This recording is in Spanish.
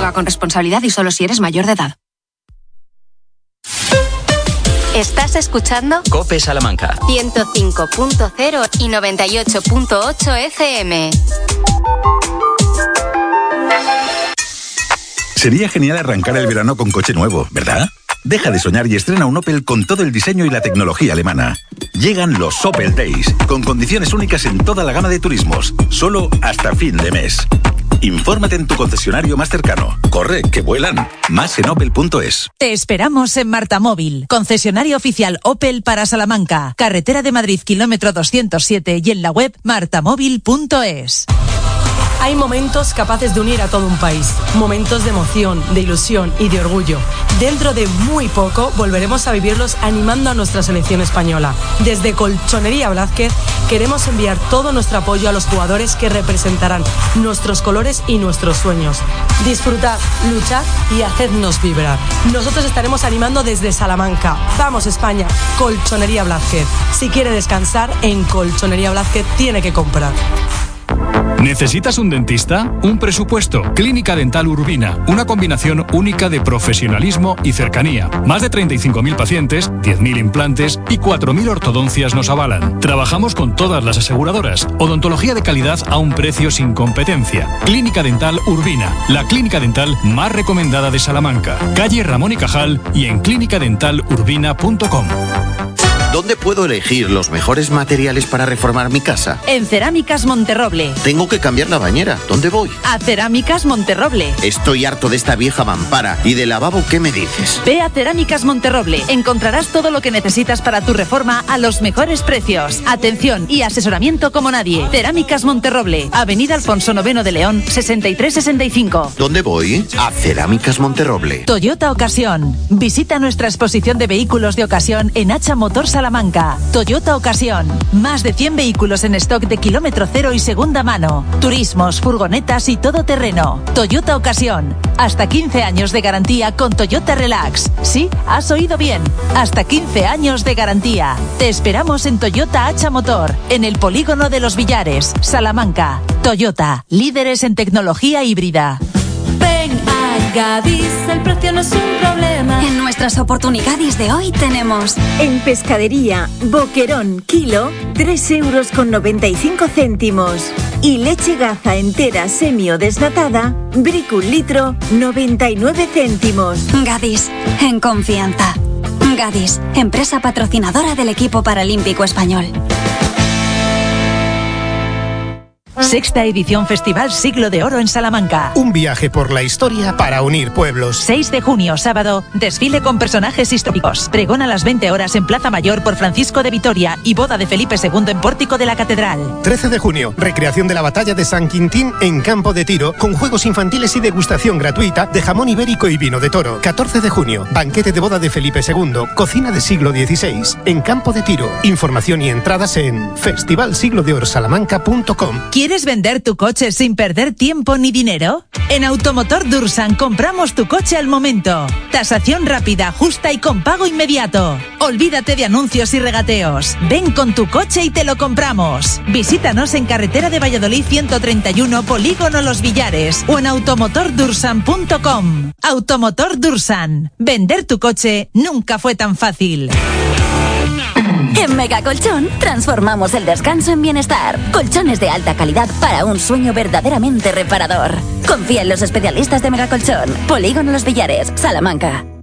Juega con responsabilidad y solo si eres mayor de edad. ¿Estás escuchando? COPE Salamanca 105.0 y 98.8 FM. Sería genial arrancar el verano con coche nuevo, ¿verdad? Deja de soñar y estrena un Opel con todo el diseño y la tecnología alemana. Llegan los Opel Days, con condiciones únicas en toda la gama de turismos, solo hasta fin de mes. Infórmate en tu concesionario más cercano. Corre, que vuelan. Más en opel.es. Te esperamos en Marta Móvil, concesionario oficial Opel para Salamanca, carretera de Madrid, kilómetro 207, y en la web martamóvil.es. Hay momentos capaces de unir a todo un país, momentos de emoción, de ilusión y de orgullo. Dentro de muy poco volveremos a vivirlos animando a nuestra selección española. Desde Colchonería Blázquez queremos enviar todo nuestro apoyo a los jugadores que representarán nuestros colores y nuestros sueños. Disfrutad, luchad y hacednos vibrar. Nosotros estaremos animando desde Salamanca. Vamos España, Colchonería Blázquez. Si quiere descansar, en Colchonería Blázquez tiene que comprar. ¿Necesitas un dentista? Un presupuesto. Clínica Dental Urbina. Una combinación única de profesionalismo y cercanía. Más de 35.000 pacientes, 10.000 implantes y 4.000 ortodoncias nos avalan. Trabajamos con todas las aseguradoras. Odontología de calidad a un precio sin competencia. Clínica Dental Urbina. La clínica dental más recomendada de Salamanca. Calle Ramón y Cajal y en clinicadentalurbina.com. ¿Dónde puedo elegir los mejores materiales para reformar mi casa? En Cerámicas Monterroble. Tengo que cambiar la bañera. ¿Dónde voy? A Cerámicas Monterroble. Estoy harto de esta vieja mampara. ¿Y de lavabo qué me dices? Ve a Cerámicas Monterroble. Encontrarás todo lo que necesitas para tu reforma a los mejores precios. Atención y asesoramiento como nadie. Cerámicas Monterroble. Avenida Alfonso IX de León, 6365. ¿Dónde voy? A Cerámicas Monterroble. Toyota Ocasión. Visita nuestra exposición de vehículos de ocasión en Hacha Motor Salamanca. Toyota Ocasión. Más de 100 vehículos en stock de kilómetro cero y segunda mano. Turismos, furgonetas y todoterreno. Toyota Ocasión. Hasta 15 años de garantía con Toyota Relax. Sí, has oído bien. Hasta 15 años de garantía. Te esperamos en Toyota Hacha Motor, en el Polígono de los Villares, Salamanca. Toyota, líderes en tecnología híbrida. Ven a Gadis, el precio no es un problema. En nuestras oportunidades de hoy tenemos... En pescadería, boquerón, kilo, 3,95 €. Y leche Gaza entera semi o desnatada, Brick 1 litro, 99 céntimos. Gadis, en confianza. Gadis, empresa patrocinadora del equipo paralímpico español. Sexta edición Festival Siglo de Oro en Salamanca. Un viaje por la historia para unir pueblos. 6 de junio, sábado, desfile con personajes históricos. Pregón a las 20 horas en Plaza Mayor por Francisco de Vitoria y boda de Felipe II en Pórtico de la Catedral. 13 de junio, recreación de la batalla de San Quintín en Campo de Tiro con juegos infantiles y degustación gratuita de jamón ibérico y vino de toro. 14 de junio, banquete de boda de Felipe II, cocina de siglo XVI en Campo de Tiro. Información y entradas en festivalsiglodeorosalamanca.com. ¿Quieres vender tu coche sin perder tiempo ni dinero? En Automotor Dursan compramos tu coche al momento. Tasación rápida, justa y con pago inmediato. Olvídate de anuncios y regateos. Ven con tu coche y te lo compramos. Visítanos en carretera de Valladolid 131, Polígono Los Villares o en automotordursan.com. Automotor Dursan. Vender tu coche nunca fue tan fácil. En Mega Colchón transformamos el descanso en bienestar. Colchones de alta calidad para un sueño verdaderamente reparador. Confía en los especialistas de Mega Colchón. Polígono Los Villares, Salamanca.